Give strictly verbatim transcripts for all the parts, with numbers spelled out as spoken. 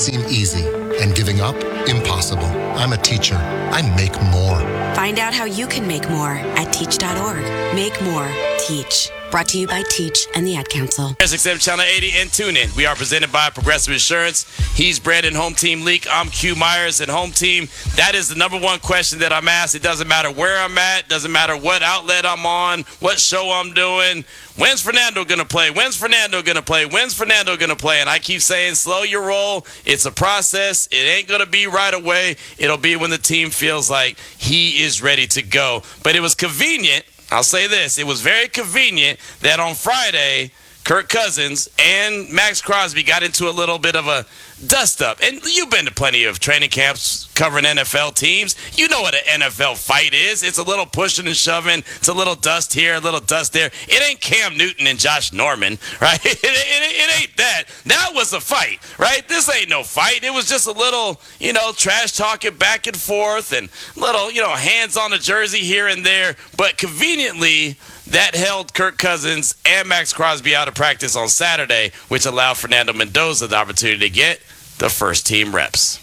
seem easy, and giving up, impossible. I'm a teacher. I make more. Find out how you can make more at teach dot org. Make more. Teach. Brought to you by Teach and the Ad Council. S X M Channel eighty and tune in. We are presented by Progressive Insurance. He's Brandon, Home Team Leak. I'm Q Myers, and Home Team, that is the number one question that I'm asked. It doesn't matter where I'm at. Doesn't matter what outlet I'm on, what show I'm doing. When's Fernando going to play? When's Fernando going to play? When's Fernando going to play? And I keep saying, slow your roll. It's a process. It ain't going to be right away. It'll be when the team feels like he is ready to go. But it was convenient. I'll say this. It was very convenient that on Friday, Kirk Cousins and Max Crosby got into a little bit of a dust-up. And you've been to plenty of training camps covering N F L teams. You know what an N F L fight is. It's a little pushing and shoving. It's a little dust here, a little dust there. It ain't Cam Newton and Josh Norman, right? It, it, it ain't that. That was a fight, right? This ain't no fight. It was just a little, you know, trash talking back and forth and little, you know, hands on the jersey here and there. But conveniently, that held Kirk Cousins and Max Crosby out of practice on Saturday, which allowed Fernando Mendoza the opportunity to get the first team reps.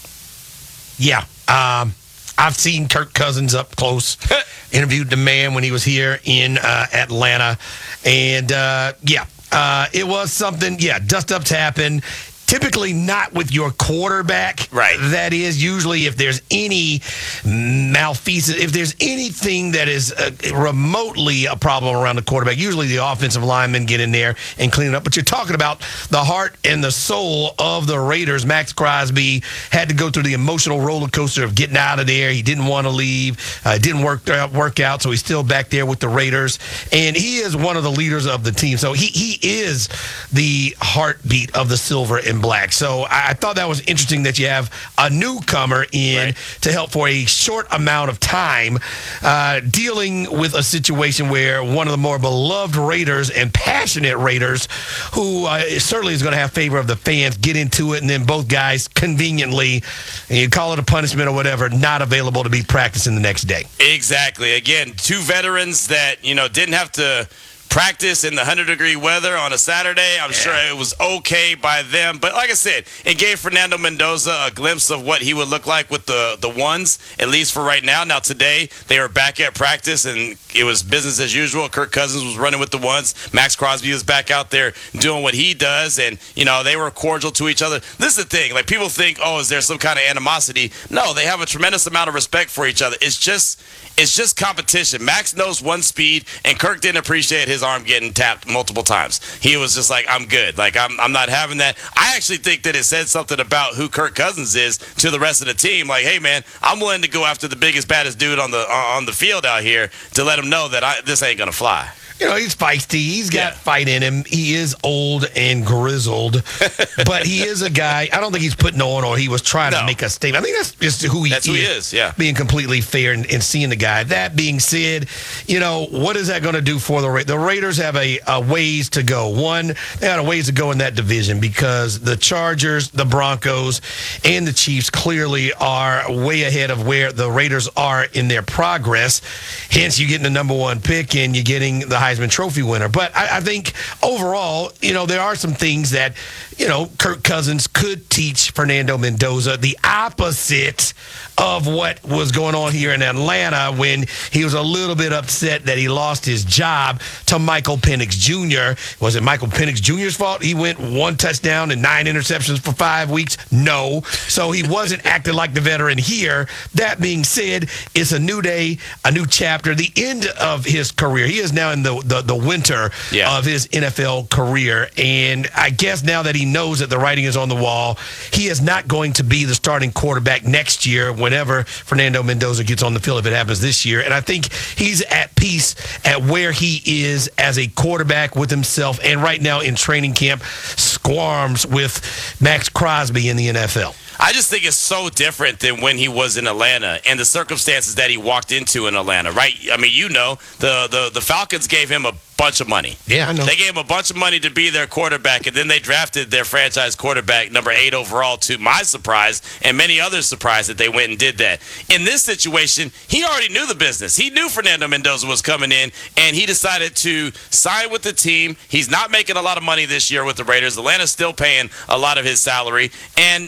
Yeah. Um, I've seen Kirk Cousins up close. Interviewed the man when he was here in uh, Atlanta. And, uh, yeah, uh, it was something. Yeah, dust-ups happen. Typically not with your quarterback. Right. That is, usually if there's any malfeasance, if there's anything that is uh, remotely a problem around the quarterback, usually the offensive linemen get in there and clean it up. But you're talking about the heart and the soul of the Raiders. Max Crosby had to go through the emotional roller coaster of getting out of there. He didn't want to leave. Uh, it didn't work out, work out, so he's still back there with the Raiders. And he is one of the leaders of the team. So he, he is the heartbeat of the Silver and Black. So I thought that was interesting that you have a newcomer in right. to help for a short amount of time, uh, dealing with a situation where one of the more beloved Raiders and passionate Raiders, who uh, certainly is going to have favor of the fans, get into it, and then both guys conveniently, and you call it a punishment or whatever, not available to be practicing the next day. Exactly. Again, two veterans that, you know, didn't have to practice in the one hundred degree weather on a Saturday. I'm yeah. sure it was okay by them. But like I said, it gave Fernando Mendoza a glimpse of what he would look like with the, the ones, at least for right now. Now, today, they were back at practice, and it was business as usual. Kirk Cousins was running with the ones. Max Crosby was back out there doing what he does, and, you know, they were cordial to each other. This is the thing. Like, people think, oh, is there some kind of animosity? No, they have a tremendous amount of respect for each other. It's just... It's just competition. Max knows one speed, and Kirk didn't appreciate his arm getting tapped multiple times. He was just like, I'm good. Like, I'm I'm not having that. I actually think that it said something about who Kirk Cousins is to the rest of the team. Like, hey, man, I'm willing to go after the biggest, baddest dude on the on the field out here to let him know that I, this ain't going to fly. You know, he's feisty. He's got Yeah. fight in him. He is old and grizzled, but he is a guy. I don't think he's putting on or he was trying No. to make a statement. I think that's just who he That's is. who he is, yeah. Being completely fair and, and seeing the guy. That being said, you know, what is that going to do for the Raiders? The Raiders have a, a ways to go. One, they got a ways to go in that division because the Chargers, the Broncos, and the Chiefs clearly are way ahead of where the Raiders are in their progress. Hence, you're getting the number one pick and you're getting the Heisman Trophy winner. But I, I think overall, you know, there are some things that, you know, Kirk Cousins could teach Fernando Mendoza, the opposite of what was going on here in Atlanta when he was a little bit upset that he lost his job to Michael Penix Junior Was it Michael Penix Junior's fault? He went one touchdown and nine interceptions for five weeks? No. So he wasn't acting like the veteran here. That being said, it's a new day, a new chapter, the end of his career. He is now in the, the, the winter yeah. of his N F L career. And I guess now that he knows that the writing is on the wall, he is not going to be the starting quarterback next year whenever Fernando Mendoza gets on the field, if it happens this year. And I think he's at peace at where he is as a quarterback with himself, and right now in training camp squarms with Max Crosby in the N F L. I just think it's so different than when he was in Atlanta and the circumstances that he walked into in Atlanta, right? I mean, you know, the the, the Falcons gave him a bunch of money. Yeah, I know. They gave him a bunch of money to be their quarterback, and then they drafted their franchise quarterback, number eight overall, to my surprise, and many others' surprise that they went and did that. In this situation, he already knew the business. He knew Fernando Mendoza was coming in, and he decided to sign with the team. He's not making a lot of money this year with the Raiders. Atlanta's still paying a lot of his salary, and